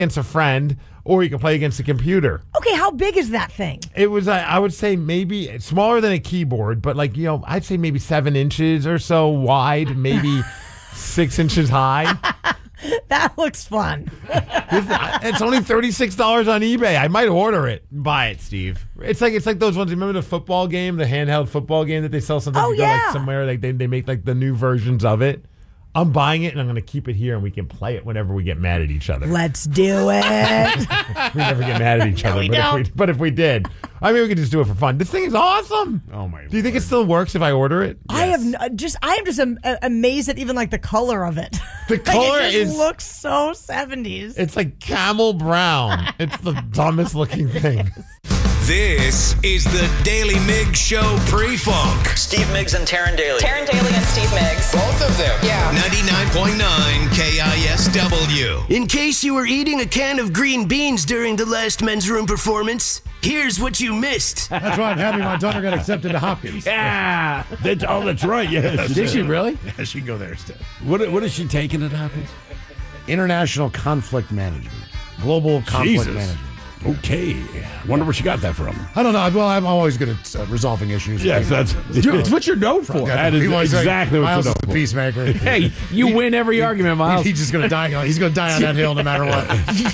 against a friend, or you can play against a computer. Okay, how big is that thing? It was, I would say, maybe smaller than a keyboard, but I'd say maybe 7 inches or so wide, maybe 6 inches high. That looks fun. It's only $36 on eBay. I might order it. Buy it, Steve. It's like those ones. Remember the football game, the handheld football game that they sell sometimes? Oh, you go yeah. somewhere, they make the new versions of it. I'm buying it, and I'm going to keep it here, and we can play it whenever we get mad at each other. Let's do it. We never get mad at each other, but if we did, we could just do it for fun. This thing is awesome. Oh my! Do you think it still works if I order it? Yes. I am just amazed at even the color of it. The color it just looks so 70s. It's like camel brown. It's the dumbest looking thing. This is the Daily Miggs Show pre-funk. Steve Miggs and Taryn Daly. Taryn Daly and Steve Miggs. Both of them. Yeah. 99.9 KISW. In case you were eating a can of green beans during the last men's room performance, here's what you missed. That's why I'm happy my daughter got accepted to Hopkins. Yeah. That's right. Yeah. Did she really? Yeah, she can go there instead. What is she taking at Hopkins? International conflict management. Global conflict management. Okay. Wonder where she got that from. I don't know. Well, I'm always good at resolving issues. Yes, it's what you're known for. That is exactly what you're known for. Peacemaker. Hey, you win every argument, Miles. He's just going to die. He's going to die on that hill no matter what.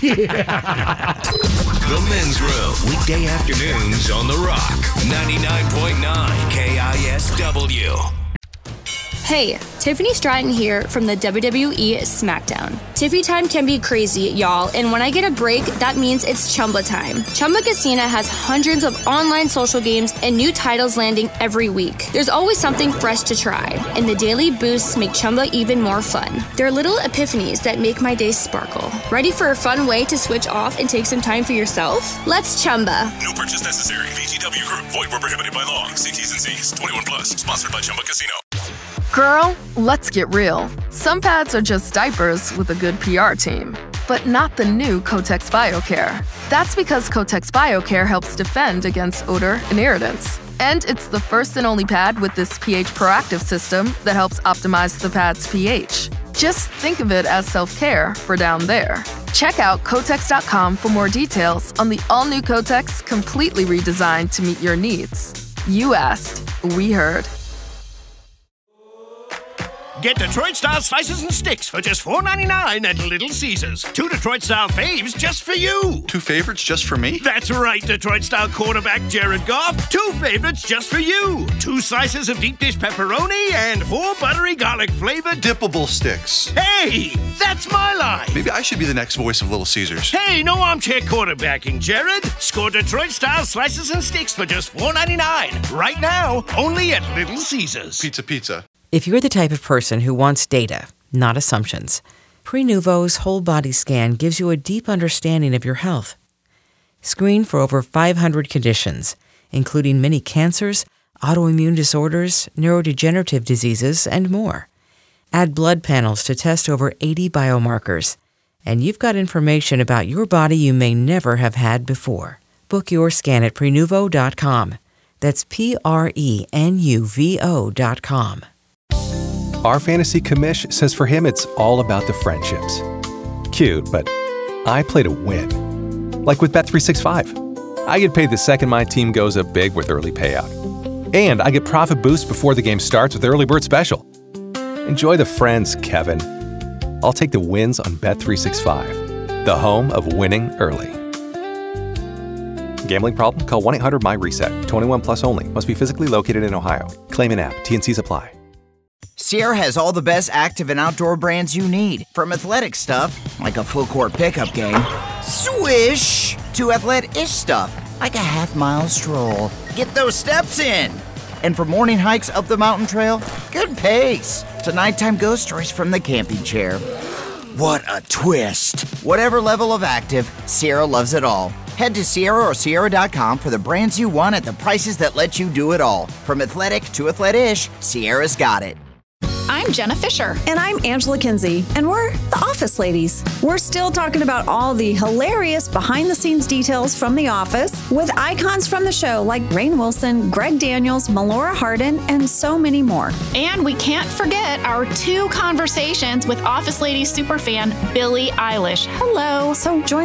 The Men's Room, weekday afternoons on The Rock. 99.9 KISW. Hey, Tiffany Stratton here from the WWE SmackDown. Tiffy time can be crazy, y'all, and when I get a break, that means it's Chumba time. Chumba Casino has hundreds of online social games and new titles landing every week. There's always something fresh to try, and the daily boosts make Chumba even more fun. They're little epiphanies that make my day sparkle. Ready for a fun way to switch off and take some time for yourself? Let's Chumba. No purchase necessary. VGW Group. Void where prohibited by law. See T's and C's. 21 plus. Sponsored by Chumba Casino. Girl, let's get real. Some pads are just diapers with a good PR team, but not the new Kotex BioCare. That's because Kotex BioCare helps defend against odor and irritants. And it's the first and only pad with this pH proactive system that helps optimize the pad's pH. Just think of it as self-care for down there. Check out Kotex.com for more details on the all-new Kotex, completely redesigned to meet your needs. You asked, we heard. Get Detroit-style slices and sticks for just $4.99 at Little Caesars. 2 Detroit-style faves just for you. 2 favorites just for me? That's right, Detroit-style quarterback Jared Goff. 2 favorites just for you. 2 slices of deep dish pepperoni and 4 buttery garlic-flavored dippable sticks. Hey, that's my line. Maybe I should be the next voice of Little Caesars. Hey, no armchair quarterbacking, Jared. Score Detroit-style slices and sticks for just $4.99. Right now, only at Little Caesars. Pizza. If you're the type of person who wants data, not assumptions, Prenuvo's whole body scan gives you a deep understanding of your health. Screen for over 500 conditions, including many cancers, autoimmune disorders, neurodegenerative diseases, and more. Add blood panels to test over 80 biomarkers, and you've got information about your body you may never have had before. Book your scan at Prenuvo.com. That's Prenuvo.com. Our fantasy commish says for him it's all about the friendships. Cute, but I play to win. Like with Bet365. I get paid the second my team goes up big with early payout. And I get profit boost before the game starts with Early Bird Special. Enjoy the friends, Kevin. I'll take the wins on Bet365, the home of winning early. Gambling problem? Call 1-800-MY-RESET. 21 plus only. Must be physically located in Ohio. Claim in app. T&Cs apply. Sierra has all the best active and outdoor brands you need. From athletic stuff, like a full court pickup game, swish, to athlete-ish stuff, like a half-mile stroll. Get those steps in. And for morning hikes up the mountain trail, good pace. To nighttime ghost stories from the camping chair. What a twist. Whatever level of active, Sierra loves it all. Head to Sierra or Sierra.com for the brands you want at the prices that let you do it all. From athletic to athlete-ish, Sierra's got it. I'm Jenna Fisher. And I'm Angela Kinsey, and we're the Office Ladies. We're still talking about all the hilarious behind-the-scenes details from The Office with icons from the show like Rainn Wilson, Greg Daniels, Melora Hardin, and so many more. And we can't forget our 2 conversations with Office Ladies superfan Billie Eilish. Hello. So join